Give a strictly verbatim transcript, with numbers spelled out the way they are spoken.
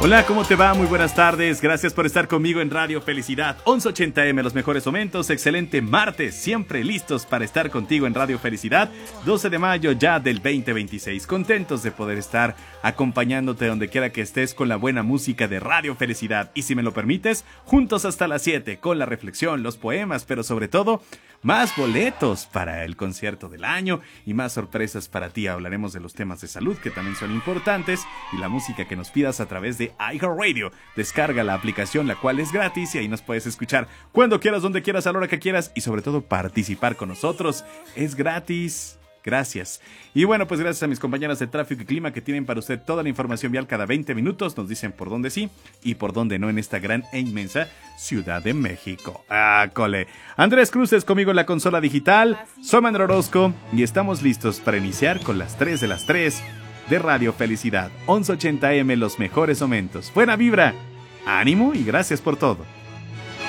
Hola, ¿cómo te va? Muy buenas tardes. Gracias por estar conmigo en Radio Felicidad. once ochenta eme, los mejores momentos. Excelente martes. Siempre listos para estar contigo en Radio Felicidad. doce de mayo ya del veinte veintiséis. Contentos de poder estar acompañándote donde quiera que estés con la buena música de Radio Felicidad. Y si me lo permites, juntos hasta las siete con la reflexión, los poemas, pero sobre todo, más boletos para el concierto del año y más sorpresas para ti. Hablaremos de los temas de salud que también son importantes y la música que nos pidas a través de iHeartRadio. Descarga la aplicación, la cual es gratis, y ahí nos puedes escuchar cuando quieras, donde quieras, a la hora que quieras, y sobre todo participar con nosotros. Es gratis. Gracias. Y bueno, pues gracias a mis compañeras de tráfico y clima que tienen para usted toda la información vial cada veinte minutos. Nos dicen por dónde sí y por dónde no en esta gran e inmensa Ciudad de México. ¡Ah, cole! Andrés Cruz es conmigo en la consola digital. Soy Manuel Orozco y estamos listos para iniciar con las tres de las tres de Radio Felicidad. once ochenta eme, los mejores momentos. Buena vibra, ánimo y gracias por todo.